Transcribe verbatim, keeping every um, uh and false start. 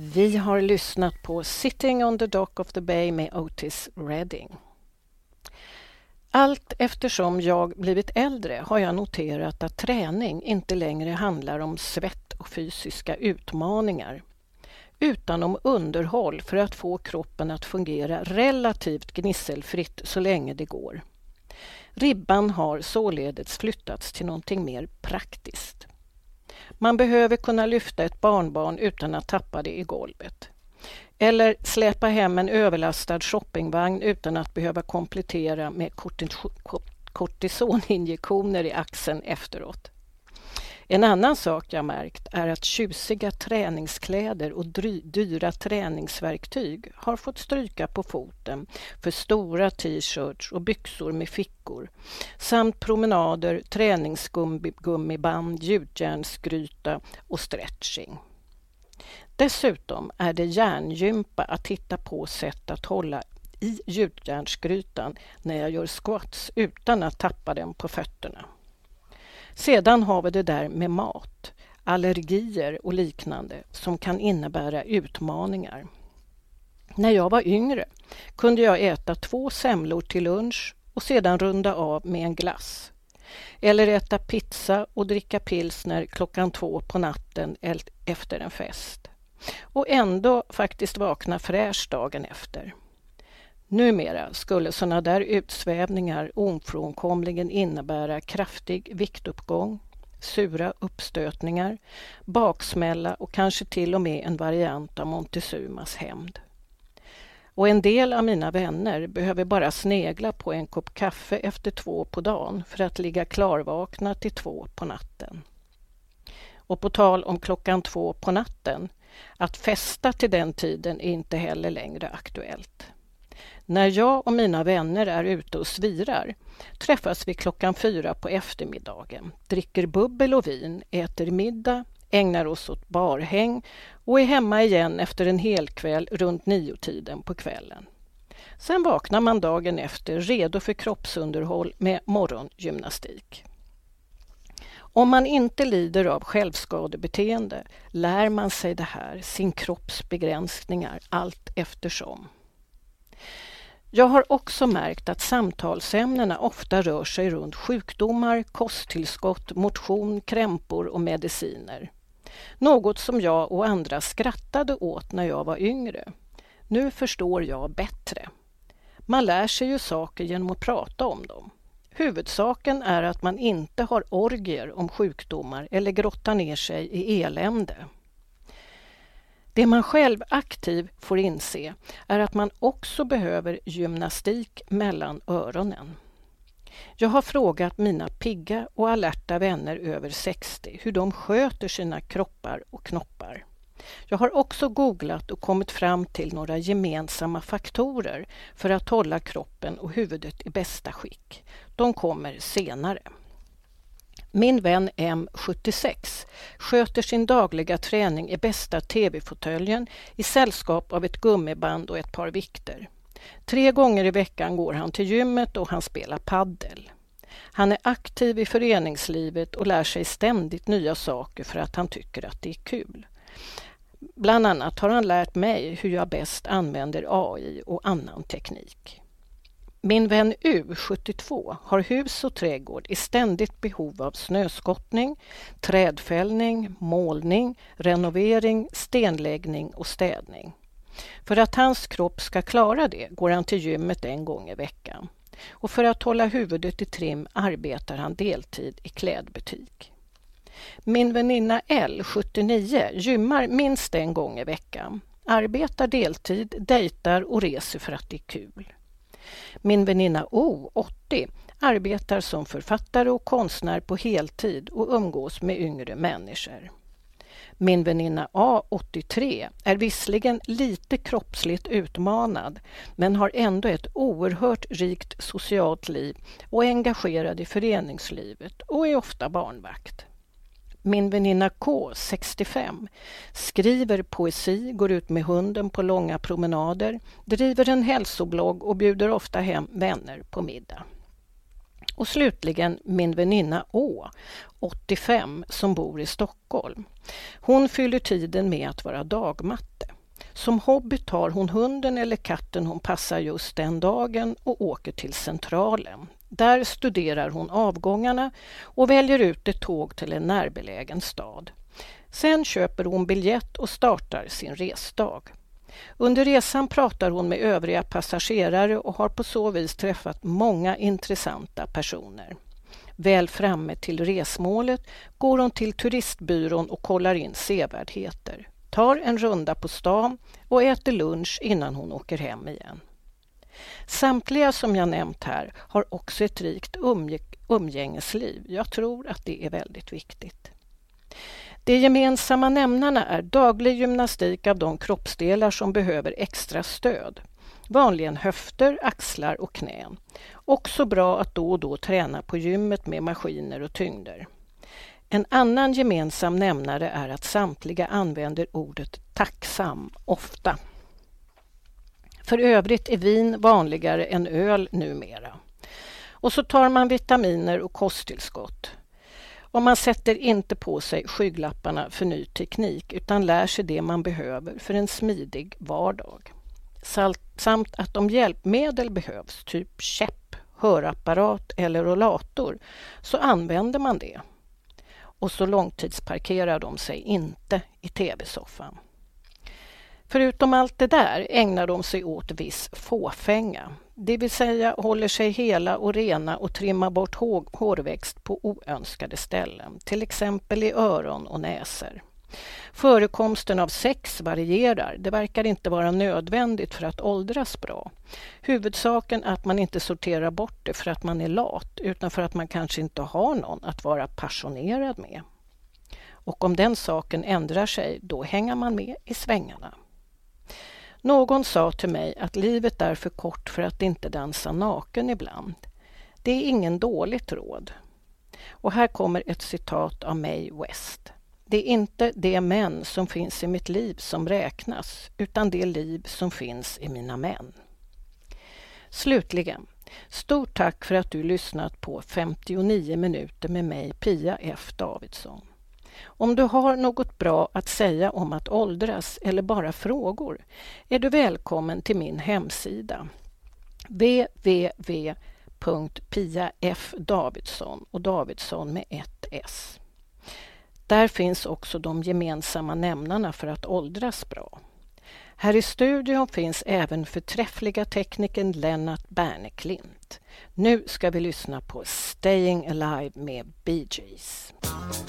Vi har lyssnat på Sitting on the Dock of the Bay med Otis Redding. Allt eftersom jag blivit äldre har jag noterat att träning inte längre handlar om svett och fysiska utmaningar, utan om underhåll för att få kroppen att fungera relativt gnisselfritt så länge det går. Ribban har således flyttats till någonting mer praktiskt. Man behöver kunna lyfta ett barnbarn utan att tappa det i golvet. Eller släpa hem en överlastad shoppingvagn utan att behöva komplettera med kortisoninjektioner i axeln efteråt. En annan sak jag märkt är att tjusiga träningskläder och dyra träningsverktyg har fått stryka på foten för stora t-shirts och byxor med fickor samt promenader, träningsgummiband, gjutjärnsgryta och stretching. Dessutom är det hjärngympa att hitta på sätt att hålla i gjutjärnsgrytan när jag gör squats utan att tappa den på fötterna. Sedan har vi det där med mat, allergier och liknande som kan innebära utmaningar. När jag var yngre kunde jag äta två semlor till lunch och sedan runda av med en glass. Eller äta pizza och dricka pilsner klockan två på natten efter en fest. Och ändå faktiskt vakna fräsch dagen efter. Numera skulle sådana där utsvävningar ofrånkomligen innebära kraftig viktuppgång, sura uppstötningar, baksmälla och kanske till och med en variant av Montezumas hämnd. Och en del av mina vänner behöver bara snegla på en kopp kaffe efter två på dagen för att ligga klarvakna till två på natten. Och på tal om klockan två på natten, att festa till den tiden är inte heller längre aktuellt. När jag och mina vänner är ute och svirar träffas vi klockan fyra på eftermiddagen, dricker bubbel och vin, äter middag, ägnar oss åt barhäng och är hemma igen efter en hel kväll runt nio-tiden på kvällen. Sen vaknar man dagen efter redo för kroppsunderhåll med morgongymnastik. Om man inte lider av självskadebeteende lär man sig det här, sin kropps begränsningar, allt eftersom. Jag har också märkt att samtalsämnena ofta rör sig runt sjukdomar, kosttillskott, motion, krämpor och mediciner. Något som jag och andra skrattade åt när jag var yngre. Nu förstår jag bättre. Man lär sig ju saker genom att prata om dem. Huvudsaken är att man inte har orgier om sjukdomar eller grottar ner sig i elände. Det man själv aktiv får inse är att man också behöver gymnastik mellan öronen. Jag har frågat mina pigga och alerta vänner över sextio hur de sköter sina kroppar och knoppar. Jag har också googlat och kommit fram till några gemensamma faktorer för att hålla kroppen och huvudet i bästa skick. De kommer senare. Min vän M sjuttiosex sköter sin dagliga träning i bästa tv-fåtöljen i sällskap av ett gummiband och ett par vikter. Tre gånger i veckan går han till gymmet och han spelar paddel. Han är aktiv i föreningslivet och lär sig ständigt nya saker för att han tycker att det är kul. Bland annat har han lärt mig hur jag bäst använder A I och annan teknik. Min vän U sjuttiotvå har hus och trädgård i ständigt behov av snöskottning, trädfällning, målning, renovering, stenläggning och städning. För att hans kropp ska klara det går han till gymmet en gång i veckan. Och för att hålla huvudet i trim arbetar han deltid i klädbutik. Min väninna L sjuttionio gymmar minst en gång i veckan, arbetar deltid, dejtar och reser för att det är kul. Min väninna O åttio arbetar som författare och konstnär på heltid och umgås med yngre människor. Min väninna A åttiotre är visserligen lite kroppsligt utmanad men har ändå ett oerhört rikt socialt liv och är engagerad i föreningslivet och är ofta barnvakt. Min väninna K sextiofem skriver poesi, går ut med hunden på långa promenader, driver en hälsoblogg och bjuder ofta hem vänner på middag. Och slutligen min väninna Å, åttiofem, som bor i Stockholm. Hon fyller tiden med att vara dagmatte. Som hobby tar hon hunden eller katten hon passar just den dagen och åker till Centralen. Där studerar hon avgångarna och väljer ut ett tåg till en närbelägen stad. Sen köper hon biljett och startar sin resdag. Under resan pratar hon med övriga passagerare och har på så vis träffat många intressanta personer. Väl framme till resmålet går hon till turistbyrån och kollar in sevärdheter. Tar en runda på stan och äter lunch innan hon åker hem igen. Samtliga som jag nämnt här har också ett rikt umg- umgängesliv. Jag tror att det är väldigt viktigt. De gemensamma nämnarna är daglig gymnastik av de kroppsdelar som behöver extra stöd. Vanligen höfter, axlar och knän. Också bra att då och då träna på gymmet med maskiner och tyngder. En annan gemensam nämnare är att samtliga använder ordet tacksam ofta. För övrigt är vin vanligare än öl numera. Och så tar man vitaminer och kosttillskott. Och man sätter inte på sig skygglapparna för ny teknik utan lär sig det man behöver för en smidig vardag. Samt att om hjälpmedel behövs, typ käpp, hörapparat eller rollator, så använder man det. Och så långtidsparkerar de sig inte i tv-soffan. Förutom allt det där ägnar de sig åt viss fåfänga. Det vill säga håller sig hela och rena och trimmar bort hårväxt på oönskade ställen. Till exempel i öron och näsor. Förekomsten av sex varierar. Det verkar inte vara nödvändigt för att åldras bra. Huvudsaken är att man inte sorterar bort det för att man är lat utan för att man kanske inte har någon att vara passionerad med. Och om den saken ändrar sig, då hänger man med i svängarna. Någon sa till mig att livet är för kort för att inte dansa naken ibland. Det är ingen dåligt råd. Och här kommer ett citat av Mae West. Det är inte de män som finns i mitt liv som räknas, utan det liv som finns i mina män. Slutligen, stort tack för att du lyssnat på femtionio minuter med mig, Pia F. Davidsson. Om du har något bra att säga om att åldras eller bara frågor är du välkommen till min hemsida w w w punkt pia f davidsson och Davidsson med ett S. Där finns också de gemensamma nämnarna för att åldras bra. Här i studion finns även förträffliga teknikern Lennart Berneklint. Nu ska vi lyssna på Staying Alive med Bee Gees.